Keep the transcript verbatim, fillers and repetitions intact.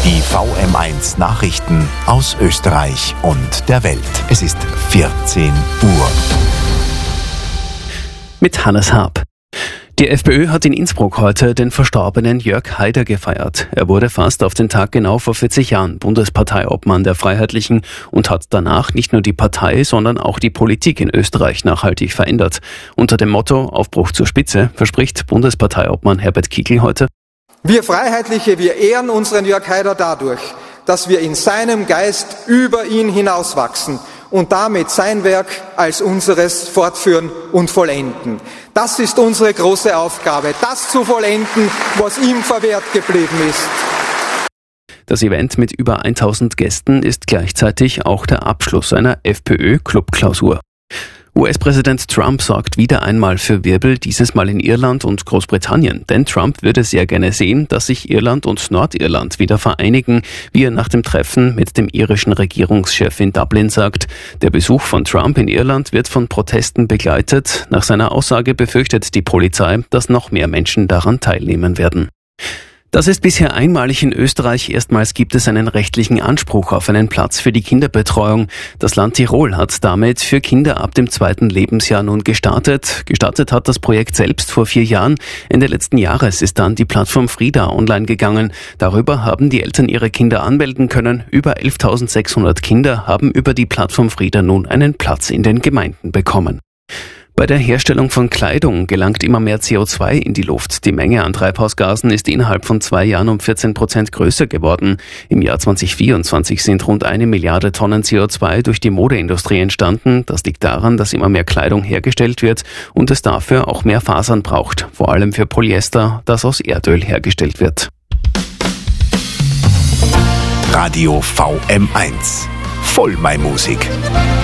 Die V M eins Nachrichten aus Österreich und der Welt. Es ist vierzehn Uhr. Mit Hannes Haab. Die FPÖ hat in Innsbruck heute den verstorbenen Jörg Haider gefeiert. Er wurde fast auf den Tag genau vor vierzig Jahren Bundesparteiobmann der Freiheitlichen und hat danach nicht nur die Partei, sondern auch die Politik in Österreich nachhaltig verändert. Unter dem Motto Aufbruch zur Spitze verspricht Bundesparteiobmann Herbert Kickl heute: Wir Freiheitliche, wir ehren unseren Jörg Haider dadurch, dass wir in seinem Geist über ihn hinauswachsen und damit sein Werk als unseres fortführen und vollenden. Das ist unsere große Aufgabe, das zu vollenden, was ihm verwehrt geblieben ist. Das Event mit über tausend Gästen ist gleichzeitig auch der Abschluss einer FPÖ-Clubklausur. U S-Präsident Trump sorgt wieder einmal für Wirbel, dieses Mal in Irland und Großbritannien. Denn Trump würde sehr gerne sehen, dass sich Irland und Nordirland wieder vereinigen, wie er nach dem Treffen mit dem irischen Regierungschef in Dublin sagt. Der Besuch von Trump in Irland wird von Protesten begleitet. Nach seiner Aussage befürchtet die Polizei, dass noch mehr Menschen daran teilnehmen werden. Das ist bisher einmalig in Österreich. Erstmals gibt es einen rechtlichen Anspruch auf einen Platz für die Kinderbetreuung. Das Land Tirol hat damit für Kinder ab dem zweiten Lebensjahr nun gestartet. Gestartet hat das Projekt selbst vor vier Jahren. Ende letzten Jahres ist dann die Plattform Frida online gegangen. Darüber haben die Eltern ihre Kinder anmelden können. Über elftausendsechshundert Kinder haben über die Plattform Frida nun einen Platz in den Gemeinden bekommen. Bei der Herstellung von Kleidung gelangt immer mehr C O zwei in die Luft. Die Menge an Treibhausgasen ist innerhalb von zwei Jahren um vierzehn Prozent größer geworden. Im Jahr zweitausendvierundzwanzig sind rund eine Milliarde Tonnen C O zwei durch die Modeindustrie entstanden. Das liegt daran, dass immer mehr Kleidung hergestellt wird und es dafür auch mehr Fasern braucht. Vor allem für Polyester, das aus Erdöl hergestellt wird. Radio V M eins. Vollmai Musik.